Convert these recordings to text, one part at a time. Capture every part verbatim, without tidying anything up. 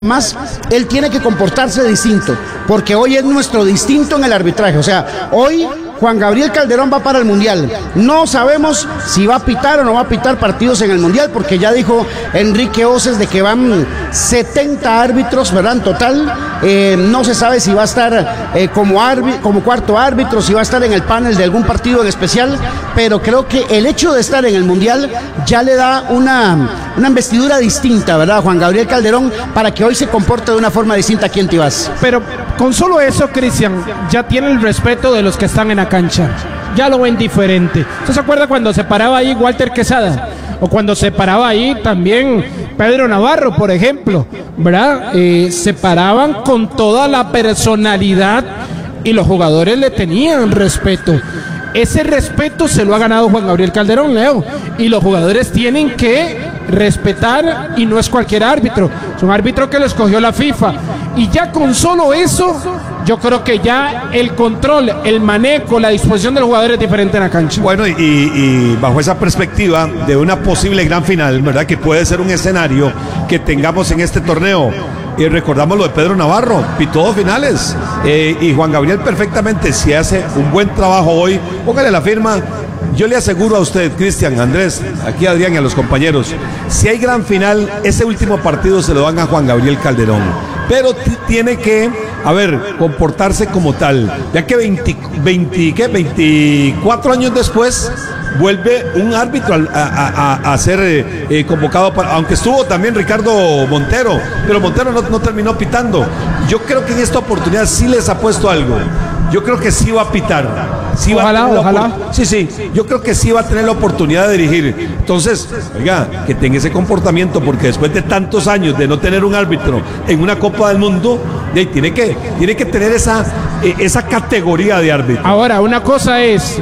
Más, él tiene que comportarse distinto, porque hoy es nuestro distinto en el arbitraje. O sea, hoy Juan Gabriel Calderón va para el Mundial. No sabemos si va a pitar o no va a pitar partidos en el Mundial, porque ya dijo Enrique Oces de que van setenta árbitros, ¿verdad? En total. Eh, no se sabe si va a estar eh, como, como cuarto árbitro, si va a estar en el panel de algún partido en especial, pero creo que el hecho de estar en el Mundial ya le da una, una investidura distinta, ¿verdad? A Juan Gabriel Calderón, para que hoy se comporte de una forma distinta aquí en Tibás. Pero con solo eso, Cristian, ya tiene el respeto de los que están en la cancha. Ya lo ven diferente. ¿Usted se acuerda cuando se paraba ahí Walter Quesada? O cuando se paraba ahí también Pedro Navarro, por ejemplo, ¿verdad? Eh, se paraban con toda la personalidad y los jugadores le tenían respeto. Ese respeto se lo ha ganado Juan Gabriel Calderón, Leo, y los jugadores tienen que respetar, y no es cualquier árbitro, es un árbitro que lo escogió la FIFA, y ya con solo eso, yo creo que ya el control, el manejo, la disposición del jugador es diferente en la cancha. Bueno, y, y bajo esa perspectiva de una posible gran final, ¿verdad? Que puede ser un escenario que tengamos en este torneo. Y recordamos lo de Pedro Navarro, pitó dos finales, eh, y Juan Gabriel perfectamente, si hace un buen trabajo hoy, póngale la firma. Yo le aseguro a usted, Cristian, Andrés, aquí Adrián y a los compañeros, si hay gran final, ese último partido se lo dan a Juan Gabriel Calderón, pero tiene que, a ver, comportarse como tal, ya que veinte, veinte, ¿qué? veinticuatro años después vuelve un árbitro a, a, a, a ser eh, eh, convocado, para, aunque estuvo también Ricardo Montero, pero Montero no, no terminó pitando. Yo creo que en esta oportunidad sí les ha puesto algo. Yo creo que sí va a pitar. Sí ojalá, va a ojalá. Sí, sí, yo creo que sí va a tener la oportunidad de dirigir. Entonces, oiga, que tenga ese comportamiento, porque después de tantos años de no tener un árbitro en una Copa del Mundo, de, tiene, que, tiene que tener esa, eh, esa categoría de árbitro. Ahora, una cosa es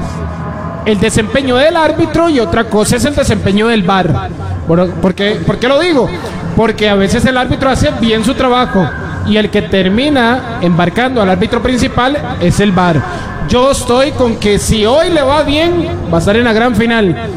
el desempeño del árbitro y otra cosa es el desempeño del V A R. Bueno, ¿por qué, ¿por qué lo digo? Porque a veces el árbitro hace bien su trabajo y el que termina embarcando al árbitro principal es el V A R. Yo estoy con que si hoy le va bien, va a estar en la gran final.